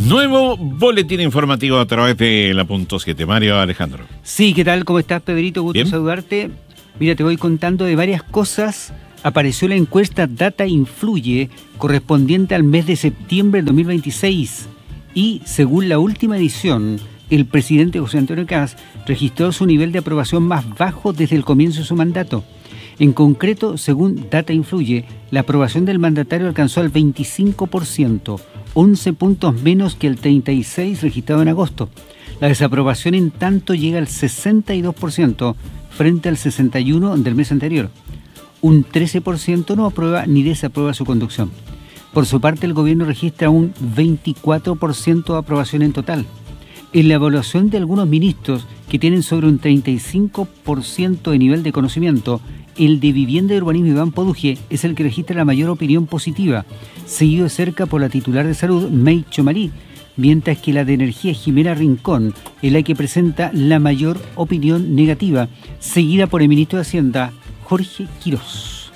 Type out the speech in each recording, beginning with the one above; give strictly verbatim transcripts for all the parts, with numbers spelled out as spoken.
Nuevo boletín informativo a través de la punto siete. Mario Alejandro. Sí, ¿qué tal? ¿Cómo estás, Pedrito? Gusto Bien. saludarte. Mira, te voy contando de varias cosas. Apareció la encuesta Data Influye, correspondiente al mes de septiembre del dos mil veintiséis. Y, según la última edición, el presidente José Antonio Kast registró su nivel de aprobación más bajo desde el comienzo de su mandato. En concreto, según Data Influye, la aprobación del mandatario alcanzó al veinticinco por ciento, once puntos menos que el treinta y seis por ciento registrado en agosto. La desaprobación, en tanto, llega al sesenta y dos por ciento frente al sesenta y uno por ciento del mes anterior. Un trece por ciento no aprueba ni desaprueba su conducción. Por su parte, el gobierno registra un veinticuatro por ciento de aprobación en total. En la evaluación de algunos ministros, que tienen sobre un treinta y cinco por ciento de nivel de conocimiento, el de Vivienda y Urbanismo, Iván Poduje, es el que registra la mayor opinión positiva, seguido de cerca por la titular de Salud, May Chomalí, mientras que la de Energía, Jimena Rincón, es la que presenta la mayor opinión negativa, seguida por el ministro de Hacienda, Jorge Quirós.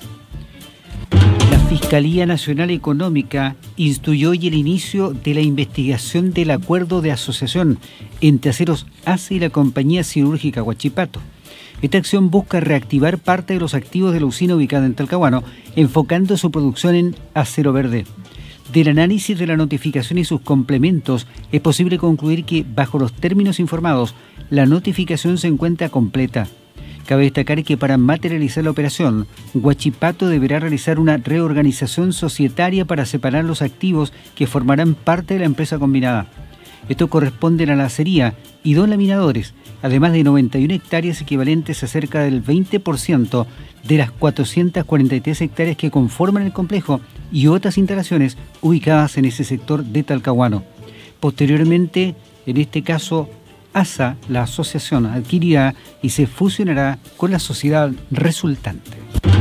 La Fiscalía Nacional Económica instruyó hoy el inicio de la investigación del acuerdo de asociación entre Aceros A C E y la compañía siderúrgica Huachipato. Esta acción busca reactivar parte de los activos de la usina ubicada en Talcahuano, enfocando su producción en acero verde. Del análisis de la notificación y sus complementos, es posible concluir que, bajo los términos informados, la notificación se encuentra completa. Cabe destacar que para materializar la operación, Huachipato deberá realizar una reorganización societaria para separar los activos que formarán parte de la empresa combinada. Esto corresponde a la acería y dos laminadores, además de noventa y una hectáreas equivalentes a cerca del veinte por ciento de las cuatrocientas cuarenta y tres hectáreas que conforman el complejo y otras instalaciones ubicadas en ese sector de Talcahuano. Posteriormente, en este caso, A S A, la asociación, adquirirá y se fusionará con la sociedad resultante.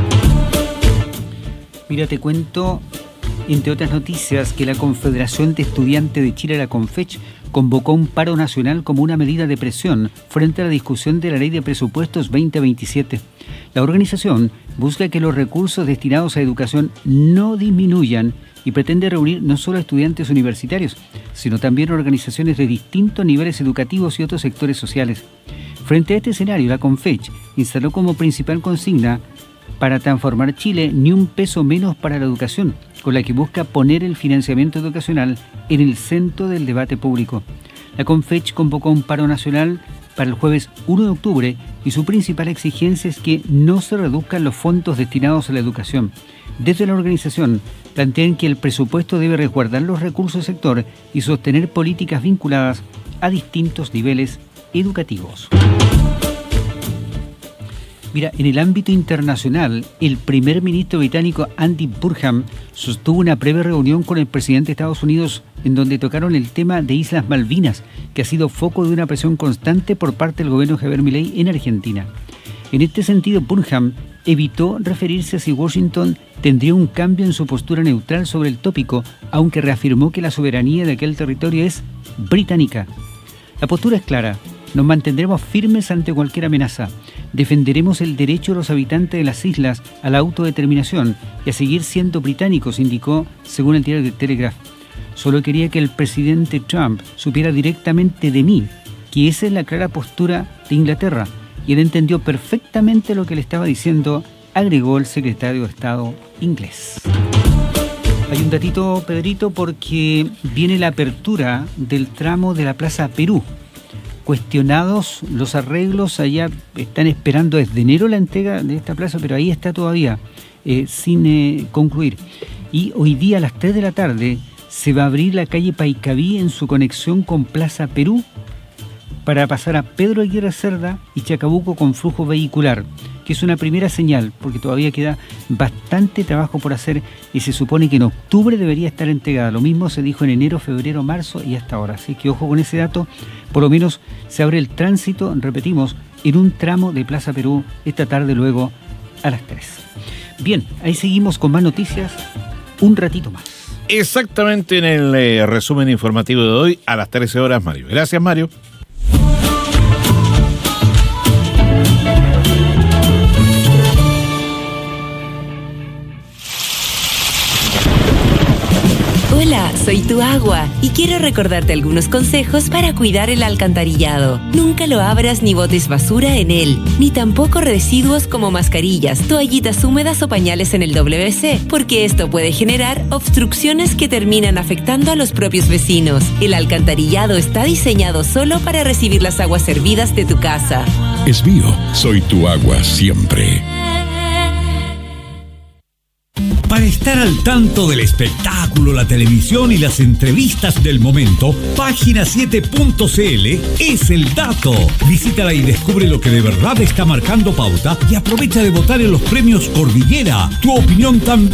Mira, te cuento, entre otras noticias, que la Confederación de Estudiantes de Chile, la CONFECH, convocó un paro nacional como una medida de presión frente a la discusión de la Ley de Presupuestos veinte veintisiete. La organización busca que los recursos destinados a educación no disminuyan y pretende reunir no solo a estudiantes universitarios, sino también organizaciones de distintos niveles educativos y otros sectores sociales. Frente a este escenario, la CONFECH instaló como principal consigna para transformar Chile ni un peso menos para la educación, con la que busca poner el financiamiento educacional en el centro del debate público. La CONFECH convocó un paro nacional para el jueves uno de octubre y su principal exigencia es que no se reduzcan los fondos destinados a la educación. Desde la organización plantean que el presupuesto debe resguardar los recursos del sector y sostener políticas vinculadas a distintos niveles educativos. Mira, en el ámbito internacional, el primer ministro británico Andy Burnham sostuvo una breve reunión con el presidente de Estados Unidos en donde tocaron el tema de Islas Malvinas, que ha sido foco de una presión constante por parte del gobierno de Javier Milei en Argentina. En este sentido, Burnham evitó referirse a si Washington tendría un cambio en su postura neutral sobre el tópico, aunque reafirmó que la soberanía de aquel territorio es británica. La postura es clara: nos mantendremos firmes ante cualquier amenaza. Defenderemos el derecho de los habitantes de las islas a la autodeterminación y a seguir siendo británicos, indicó según el diario The Telegraph. Solo quería que el presidente Trump supiera directamente de mí que esa es la clara postura de Inglaterra, y él entendió perfectamente lo que le estaba diciendo, agregó el secretario de Estado inglés. Hay un datito, Pedrito, porque viene la apertura del tramo de la Plaza Perú. Cuestionados los arreglos, allá están esperando desde enero la entrega de esta plaza, pero ahí está todavía eh, sin eh, concluir. Y hoy día a las tres de la tarde se va a abrir la calle Paicaví en su conexión con Plaza Perú para pasar a Pedro Aguirre Cerda y Chacabuco con flujo vehicular, que es una primera señal, porque todavía queda bastante trabajo por hacer y se supone que en octubre debería estar entregada. Lo mismo se dijo en enero, febrero, marzo y hasta ahora. Así que ojo con ese dato. Por lo menos se abre el tránsito, repetimos, en un tramo de Plaza Perú esta tarde, luego a las tres. Bien, ahí seguimos con más noticias un ratito más. Exactamente en el eh, resumen informativo de hoy a las trece horas, Mario. Gracias, Mario. Hola, Soy tu agua y quiero recordarte algunos consejos para cuidar el alcantarillado. Nunca lo abras ni botes basura en él, ni tampoco residuos como mascarillas, toallitas húmedas o pañales en el W C, porque esto puede generar obstrucciones que terminan afectando a los propios vecinos. El alcantarillado está diseñado solo para recibir las aguas servidas de tu casa. Esbío, soy tu agua siempre. Para estar al tanto del espectáculo, la televisión y las entrevistas del momento, página siete punto c l es el dato. Visítala y descubre lo que de verdad está marcando pauta y aprovecha de votar en los premios Cordillera. Tu opinión también